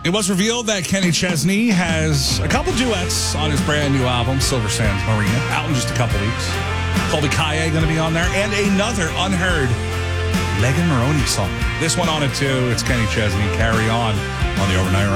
It was revealed that Kenny Chesney has a couple duets on his brand new album, Silver Sands Marina, out in just a couple weeks. Colby Kaye going to be on there, and another unheard Megan Maroney song. This one on it too. It's Kenny Chesney, Carry On the Overnight Rush.